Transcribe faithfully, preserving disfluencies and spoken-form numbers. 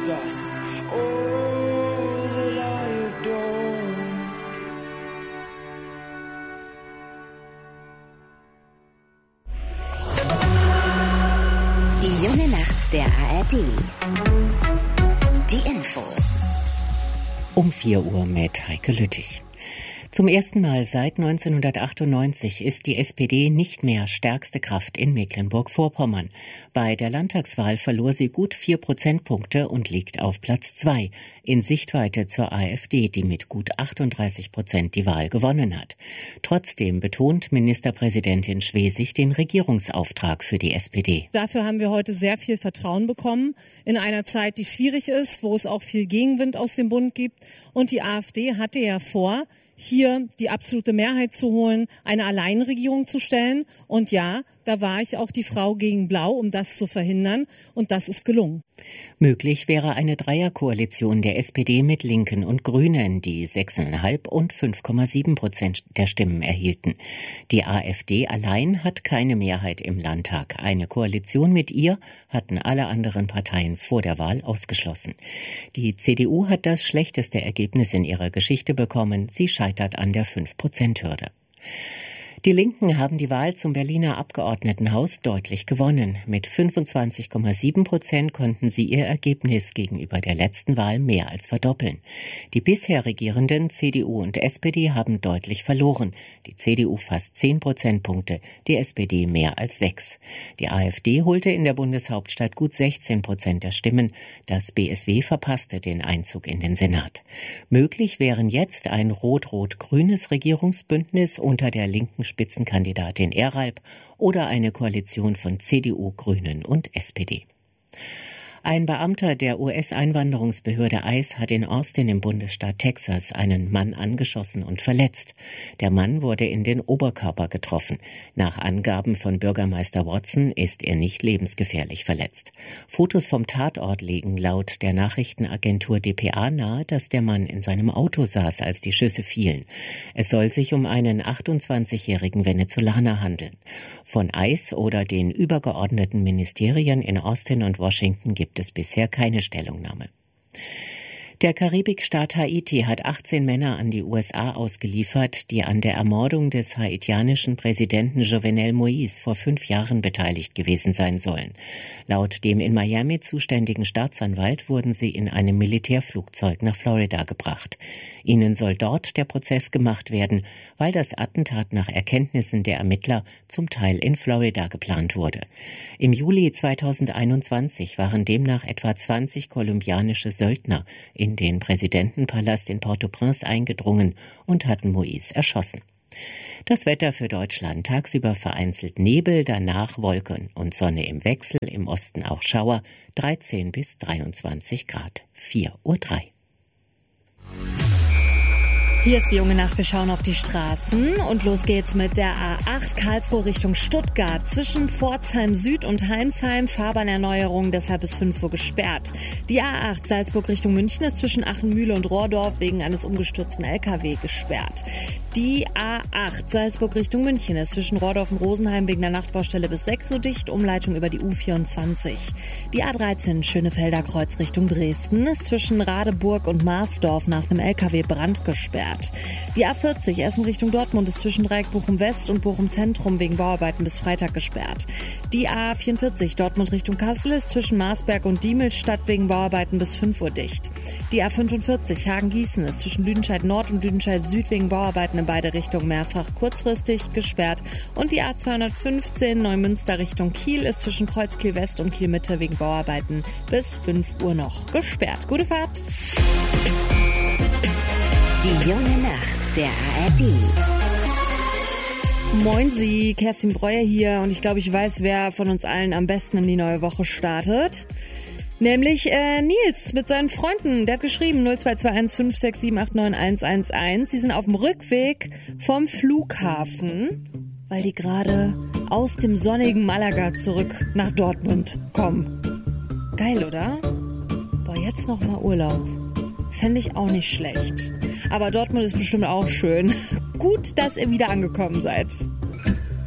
dust. Oh, that I adore. Die junge Nacht der A R D. Die Infos. Um vier Uhr mit Heike Lüttich. Zum ersten Mal seit neunzehnhundertachtundneunzig ist die S P D nicht mehr stärkste Kraft in Mecklenburg-Vorpommern. Bei der Landtagswahl verlor sie gut vier Prozentpunkte und liegt auf Platz zwei, in Sichtweite zur AfD, die mit gut achtunddreißig Prozent die Wahl gewonnen hat. Trotzdem betont Ministerpräsidentin Schwesig den Regierungsauftrag für die S P D. Dafür haben wir heute sehr viel Vertrauen bekommen, in einer Zeit, die schwierig ist, wo es auch viel Gegenwind aus dem Bund gibt. Und die AfD hatte ja vor, hier die absolute Mehrheit zu holen, eine Alleinregierung zu stellen. Und ja, da war ich auch die Frau gegen Blau, um das zu verhindern. Und das ist gelungen. Möglich wäre eine Dreierkoalition der S P D mit Linken und Grünen, die sechs Komma fünf und fünf Komma sieben Prozent der Stimmen erhielten. Die AfD allein hat keine Mehrheit im Landtag. Eine Koalition mit ihr hatten alle anderen Parteien vor der Wahl ausgeschlossen. Die C D U hat das schlechteste Ergebnis in ihrer Geschichte bekommen. Sie scheitert an der fünf Prozent Hürde. Die Linken haben die Wahl zum Berliner Abgeordnetenhaus deutlich gewonnen. Mit fünfundzwanzig Komma sieben Prozent konnten sie ihr Ergebnis gegenüber der letzten Wahl mehr als verdoppeln. Die bisher regierenden C D U und S P D haben deutlich verloren. Die C D U fast zehn Prozentpunkte, die S P D mehr als sechs. Die AfD holte in der Bundeshauptstadt gut sechzehn Prozent der Stimmen. Das B S W verpasste den Einzug in den Senat. Möglich wären jetzt ein rot-rot-grünes Regierungsbündnis unter der linken Spitzenkandidatin Eralb oder eine Koalition von C D U, Grünen und S P D. Ein Beamter der U S-Einwanderungsbehörde ICE hat in Austin im Bundesstaat Texas einen Mann angeschossen und verletzt. Der Mann wurde in den Oberkörper getroffen. Nach Angaben von Bürgermeister Watson ist er nicht lebensgefährlich verletzt. Fotos vom Tatort legen laut der Nachrichtenagentur D P A nahe, dass der Mann in seinem Auto saß, als die Schüsse fielen. Es soll sich um einen achtundzwanzigjährigen Venezolaner handeln. Von ICE oder den übergeordneten Ministerien in Austin und Washington gibt es bisher keine Stellungnahme. Der Karibikstaat Haiti hat achtzehn Männer an die U S A ausgeliefert, die an der Ermordung des haitianischen Präsidenten Jovenel Moïse vor fünf Jahren beteiligt gewesen sein sollen. Laut dem in Miami zuständigen Staatsanwalt wurden sie in einem Militärflugzeug nach Florida gebracht. Ihnen soll dort der Prozess gemacht werden, weil das Attentat nach Erkenntnissen der Ermittler zum Teil in Florida geplant wurde. Im Juli zweitausendeinundzwanzig waren demnach etwa zwanzig kolumbianische Söldner in den Präsidentenpalast in Port-au-Prince eingedrungen und hatten Moïse erschossen. Das Wetter für Deutschland: tagsüber vereinzelt Nebel, danach Wolken und Sonne im Wechsel, im Osten auch Schauer, dreizehn bis dreiundzwanzig Grad, vier Uhr drei. Hier ist die junge Nacht, wir schauen auf die Straßen und los geht's mit der A acht Karlsruhe Richtung Stuttgart. Zwischen Pforzheim Süd und Heimsheim Fahrbahnerneuerung, deshalb bis fünf Uhr gesperrt. Die A acht Salzburg Richtung München ist zwischen Achenmühle und Rohrdorf wegen eines umgestürzten L K W gesperrt. Die A acht Salzburg Richtung München ist zwischen Rohrdorf und Rosenheim wegen der Nachtbaustelle bis sechs Uhr dicht, Umleitung über die U vierundzwanzig. Die A dreizehn Schönefelder Kreuz Richtung Dresden ist zwischen Radeburg und Marsdorf nach einem L K W-Brand gesperrt. Die A vierzig Essen Richtung Dortmund ist zwischen Dreieck Bochum West und Bochum Zentrum wegen Bauarbeiten bis Freitag gesperrt. Die A vierundvierzig Dortmund Richtung Kassel ist zwischen Marsberg und Diemelstadt wegen Bauarbeiten bis fünf Uhr dicht. Die A fünfundvierzig Hagen-Gießen ist zwischen Lüdenscheid Nord und Lüdenscheid Süd wegen Bauarbeiten in beide Richtungen mehrfach kurzfristig gesperrt. Und die A zweihundertfünfzehn Neumünster Richtung Kiel ist zwischen Kreuzkiel West und Kiel Mitte wegen Bauarbeiten bis fünf Uhr noch gesperrt. Gute Fahrt! Die junge Nacht der A R D. Moin Sie, Kerstin Breuer hier und ich glaube, ich weiß, wer von uns allen am besten in die neue Woche startet. Nämlich äh, Nils mit seinen Freunden. Der hat geschrieben null zwei zwei eins fünf sechs sieben acht neun eins eins eins. Sie sind auf dem Rückweg vom Flughafen, weil die gerade aus dem sonnigen Malaga zurück nach Dortmund kommen. Geil, oder? Boah, jetzt noch mal Urlaub. Fände ich auch nicht schlecht. Aber Dortmund ist bestimmt auch schön. Gut, dass ihr wieder angekommen seid.